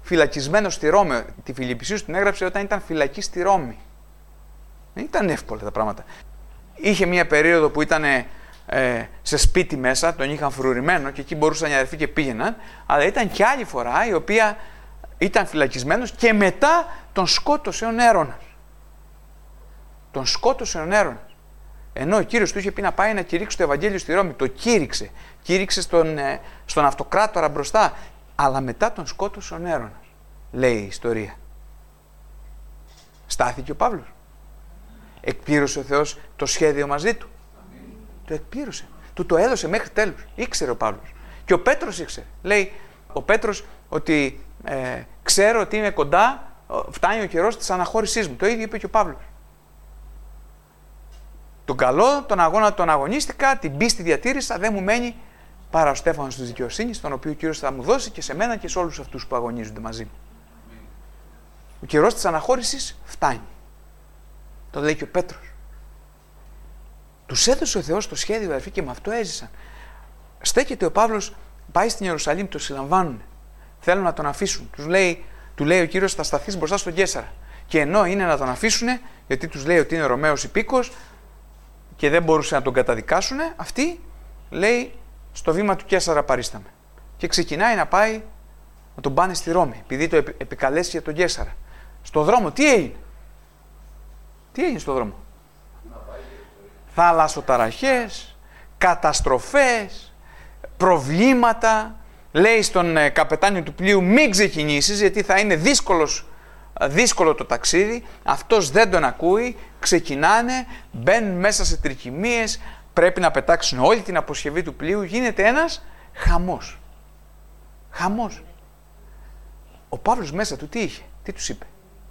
φυλακισμένος στη Ρώμη. Τη Φιλιππισίους την έγραψε όταν ήταν φυλακή στη Ρώμη. Δεν ήταν εύκολα τα πράγματα. Είχε μια περίοδο που ήταν σε σπίτι μέσα, τον είχαν φρουρημένο και εκεί μπορούσαν οι αδερφοί και πήγαιναν, αλλά ήταν και άλλη φορά η οποία ήταν φυλακισμένος και μετά τον σκότωσε ο Νέρονας. Τον σκότωσε ο Νέρονας. Ενώ ο Κύριος του είχε πει να πάει να κηρύξει το Ευαγγέλιο στη Ρώμη. Το κήρυξε. Κήρυξε στον αυτοκράτορα μπροστά. Αλλά μετά τον σκότωσε ο Νέρονας. Λέει η ιστορία. Στάθηκε ο Παύλος. Εκπλήρωσε ο Θεός το σχέδιο μαζί του. Το εκπλήρωσε. Του το έδωσε μέχρι τέλους. Ήξερε ο Παύλος. Και ο Πέτρος ήξερε. Λέει ο Πέτρος ότι ξέρω ότι είμαι κοντά, φτάνει ο καιρός της αναχώρησής μου. Το ίδιο είπε και ο Παύλος. Τον καλό, τον αγώνα τον αγωνίστηκα, την πίστη διατήρησα, δεν μου μένει παρά ο Στέφανος της δικαιοσύνης, τον οποίο ο Κύριος θα μου δώσει και σε μένα και σε όλους αυτούς που αγωνίζονται μαζί μου. Ο καιρός της αναχώρησης φτάνει. Το λέει και ο Πέτρος. Τους έδωσε ο Θεός το σχέδιο, αδερφοί, και με αυτό έζησαν. Στέκεται ο Παύλος, πάει στην Ιερουσαλήμ, το συλλαμβάνουν. Θέλουν να τον αφήσουν. Του λέει ο Κύριος, θα σταθείς μπροστά στον Καίσαρα. Και ενώ είναι να τον αφήσουν, γιατί τους λέει ότι είναι Ρωμαίος υπήκος και δεν μπορούσαν να τον καταδικάσουν, αυτοί λέει στο βήμα του Καίσαρα παρίσταμε. Και ξεκινάει να πάει να τον πάνε στη Ρώμη, επειδή το επικαλέσει για τον Καίσαρα. Στο δρόμο, τι έγινε? Τι έγινε στο δρόμο? Θαλασσοταραχές, καταστροφές, προβλήματα. Λέει στον καπετάνιο του πλοίου μην ξεκινήσεις γιατί θα είναι δύσκολο το ταξίδι. Αυτός δεν τον ακούει, ξεκινάνε, μπαίνουν μέσα σε τρικυμίες, πρέπει να πετάξουν όλη την αποσκευή του πλοίου, γίνεται ένας χαμός. Χαμός. Ο Παύλος μέσα του τι είχε, τι τους είπε?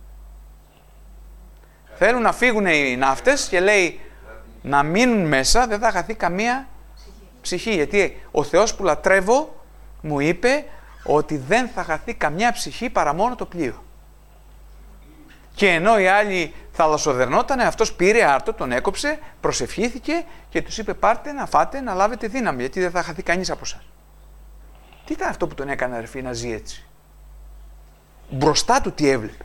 Θέλουν να φύγουν οι ναύτες και λέει να μείνουν μέσα, δεν θα χαθεί καμία ψυχή. Γιατί ο Θεός που λατρεύω μου είπε ότι δεν θα χαθεί καμιά ψυχή παρά μόνο το πλοίο. Και ενώ οι άλλοι θαλασσοδερνότανε, αυτός πήρε άρτο, τον έκοψε, προσευχήθηκε και τους είπε πάρτε να φάτε, να λάβετε δύναμη, γιατί δεν θα χαθεί κανείς από εσάς. Τι ήταν αυτό που τον έκανε, αδερφοί, να ζει έτσι? Μπροστά του τι έβλεπε?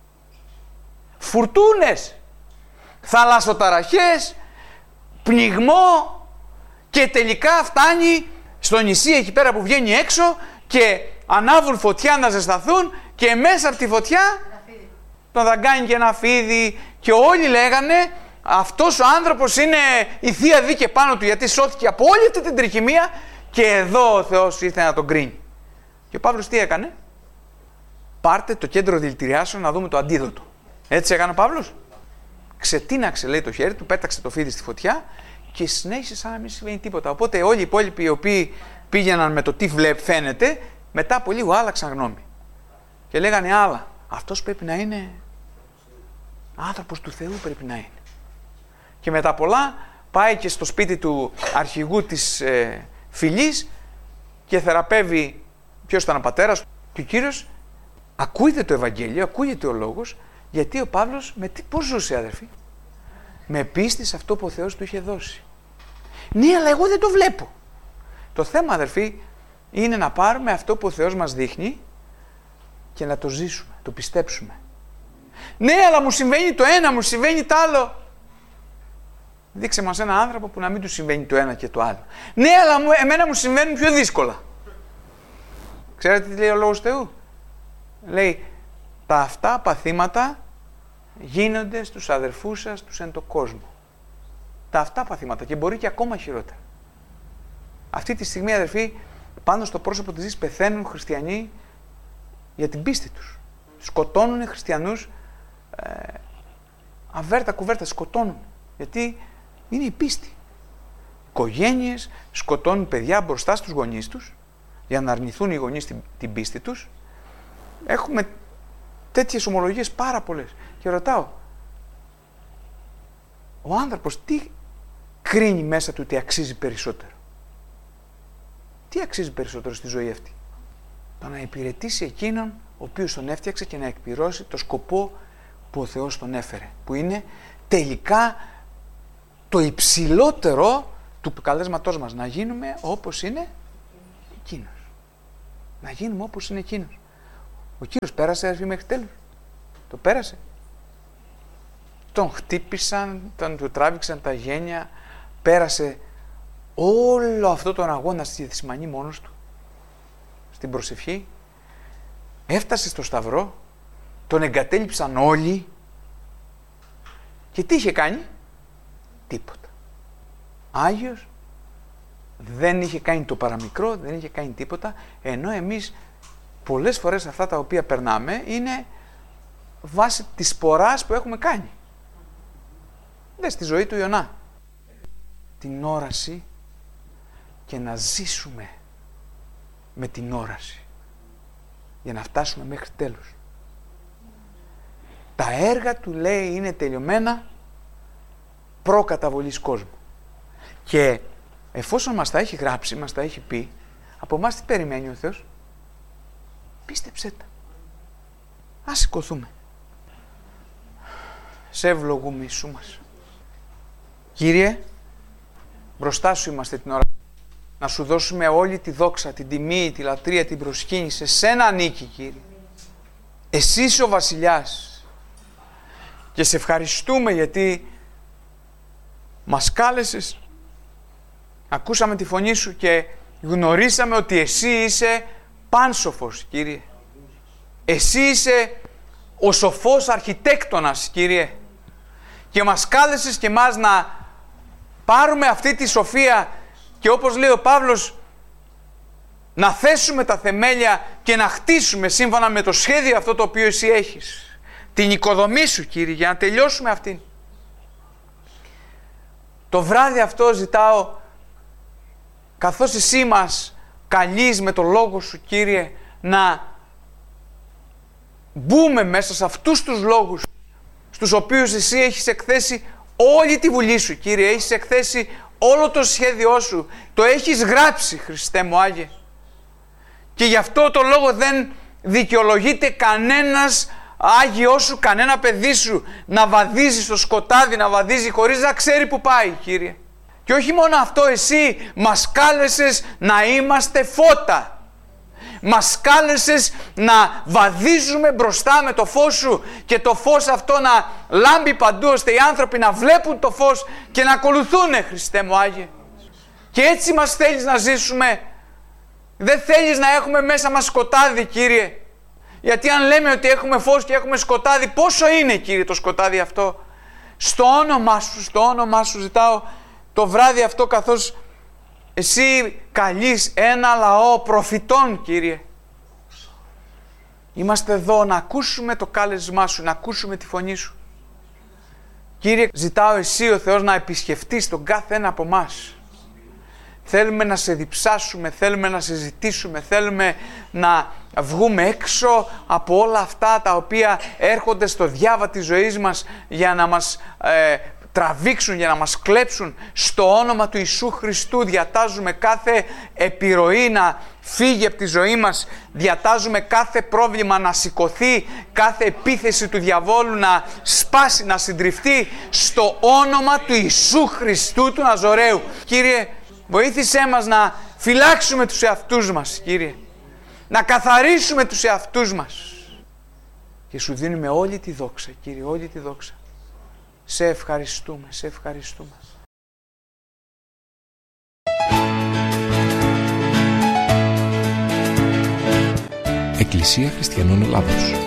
Φουρτούνες, θαλασσοταραχές, πνιγμό, και τελικά φτάνει στο νησί εκεί πέρα που βγαίνει έξω και ανάβουν φωτιά να ζεσταθούν και μέσα από τη φωτιά τον δαγκάνει και ένα φίδι και όλοι λέγανε αυτός ο άνθρωπος είναι η Θεία Δίκη πάνω του γιατί σώθηκε από όλη αυτή την τρικυμία και εδώ ο Θεός ήρθε να τον κρίνει. Και ο Παύλος τι έκανε? Πάρτε το κέντρο δηλητηριάσεων να δούμε το αντίδοτο. Έτσι έκανε ο Παύλος. Ξετίναξε λέει το χέρι του, πέταξε το φίδι στη φωτιά και συνέχισε σαν να μην συμβαίνει τίποτα. Οπότε όλοι οι υπόλοιποι οι οποίοι πήγαιναν με το τι φαίνεται, μετά από λίγο άλλαξαν γνώμη. Και λέγανε άλλα. Αυτός πρέπει να είναι άνθρωπος του Θεού, πρέπει να είναι. Και μετά πολλά πάει και στο σπίτι του αρχηγού της φυλής και θεραπεύει ποιος ήταν ο πατέρας. Και ο Κύριος ακούγεται το Ευαγγέλιο, ακούγεται ο λόγος, γιατί ο Παύλος πώς ζούσε, αδερφοί? Με πίστη σε αυτό που ο Θεός του είχε δώσει. Ναι, αλλά εγώ δεν το βλέπω. Το θέμα, αδερφοί, είναι να πάρουμε αυτό που ο Θεός μας δείχνει και να το ζήσουμε, το πιστέψουμε. Ναι, αλλά μου συμβαίνει το ένα, μου συμβαίνει το άλλο. Δείξε μας έναν άνθρωπο που να μην του συμβαίνει το ένα και το άλλο. Ναι, αλλά εμένα μου συμβαίνουν πιο δύσκολα. Ξέρετε τι λέει ο Λόγος Θεού? Λέει, τα αυτά παθήματα γίνονται στους αδερφούς σας τους εν το κόσμο. Τα αυτά παθήματα και μπορεί και ακόμα χειρότερα. Αυτή τη στιγμή, αδερφοί, πάνω στο πρόσωπο της γης πεθαίνουν χριστιανοί για την πίστη τους. Σκοτώνουν χριστιανούς αβέρτα κουβέρτα, σκοτώνουν. Γιατί είναι η πίστη. Οικογένειες σκοτώνουν παιδιά μπροστά στους γονείς τους για να αρνηθούν οι γονείς την πίστη τους. Έχουμε τέτοιες ομολογίες πάρα πολλές. Και ρωτάω, ο άνθρωπος τι κρίνει μέσα του ότι αξίζει περισσότερο? Τι αξίζει περισσότερο στη ζωή αυτή? Το να υπηρετήσει εκείνον ο οποίος τον έφτιαξε και να εκπληρώσει το σκοπό που ο Θεός τον έφερε. Που είναι τελικά το υψηλότερο του καλέσματός μας. Να γίνουμε όπως είναι εκείνος. Να γίνουμε όπως είναι εκείνος. Ο Κύριος πέρασε, αδερφοί, μέχρι τέλους. Το πέρασε. Τον χτύπησαν, του τράβηξαν τα γένια, πέρασε όλο αυτό τον αγώνα στη Γεθσιμανή μόνος του, στην προσευχή, έφτασε στο Σταυρό, τον εγκατέλειψαν όλοι και τι είχε κάνει? Τίποτα. Άγιος, δεν είχε κάνει το παραμικρό, δεν είχε κάνει τίποτα, ενώ εμείς πολλές φορές αυτά τα οποία περνάμε είναι βάσει της σποράς που έχουμε κάνει. Δες τη ζωή του Ιωνά. Την όραση και να ζήσουμε με την όραση για να φτάσουμε μέχρι τέλους. Τα έργα του, λέει, είναι τελειωμένα προκαταβολής κόσμου. Και εφόσον μας τα έχει γράψει, μας τα έχει πει, από εμάς τι περιμένει ο Θεός? Πίστεψέ τα. Ας σηκωθούμε. Σε ευλογούμε, Ιησού μας. Κύριε, μπροστά σου είμαστε την ώρα να σου δώσουμε όλη τη δόξα, την τιμή, τη λατρεία, την προσκύνη. Σε σένα ανήκει, Κύριε. Εσύ είσαι ο βασιλιάς. Και σε ευχαριστούμε γιατί μας κάλεσες, ακούσαμε τη φωνή σου και γνωρίσαμε ότι εσύ είσαι πάνσοφος, Κύριε. Εσύ είσαι ο σοφός αρχιτέκτονας, Κύριε. Και μας κάλεσες και μας να πάρουμε αυτή τη σοφία και όπως λέει ο Παύλος, να θέσουμε τα θεμέλια και να χτίσουμε σύμφωνα με το σχέδιο αυτό το οποίο εσύ έχεις. Την οικοδομή σου, Κύριε, για να τελειώσουμε αυτήν. Το βράδυ αυτό ζητάω, καθώς εσύ μας καλείς με το λόγο σου, Κύριε, να μπούμε μέσα σε αυτούς τους λόγους στους οποίους εσύ έχεις εκθέσει όλη τη βουλή σου, Κύριε, έχεις εκθέσει όλο το σχέδιό σου, το έχεις γράψει, Χριστέ μου Άγιε. Και γι' αυτό το λόγο δεν δικαιολογείται κανένας Άγιός σου, κανένα παιδί σου να βαδίζει στο σκοτάδι, να βαδίζει χωρίς να ξέρει που πάει, Κύριε. Και όχι μόνο αυτό, εσύ μας κάλεσες να είμαστε φώτα. Μας κάλεσες να βαδίζουμε μπροστά με το φως σου και το φως αυτό να λάμπει παντού ώστε οι άνθρωποι να βλέπουν το φως και να ακολουθούνε, Χριστέ μου Άγιε. Και έτσι μας θέλεις να ζήσουμε. Δεν θέλεις να έχουμε μέσα μας σκοτάδι, Κύριε. Γιατί αν λέμε ότι έχουμε φως και έχουμε σκοτάδι, πόσο είναι, Κύριε, το σκοτάδι αυτό? Στο όνομά σου ζητάω το βράδυ αυτό, καθώς εσύ καλείς ένα λαό προφητών, Κύριε. Είμαστε εδώ να ακούσουμε το κάλεσμά σου, να ακούσουμε τη φωνή σου. Κύριε, ζητάω εσύ ο Θεός να επισκεφτείς τον κάθε ένα από εμάς. Θέλουμε να σε διψάσουμε, θέλουμε να σε ζητήσουμε, θέλουμε να βγούμε έξω από όλα αυτά τα οποία έρχονται στο διάβα της ζωής μας για να μας τραβήξουν, για να μας κλέψουν. Στο όνομα του Ιησού Χριστού διατάζουμε κάθε επιρροή να φύγει από τη ζωή μας, διατάζουμε κάθε πρόβλημα να σηκωθεί, κάθε επίθεση του διαβόλου να σπάσει, να συντριφτεί, στο όνομα του Ιησού Χριστού του Ναζωραίου. Κύριε, βοήθησέ μας να φυλάξουμε τους εαυτούς μας, Κύριε, να καθαρίσουμε τους εαυτούς μας και σου δίνουμε όλη τη δόξα, Κύριε, όλη τη δόξα. Σε ευχαριστούμε, σε ευχαριστούμε. Εκκλησία Χριστιανών Ελλάδος.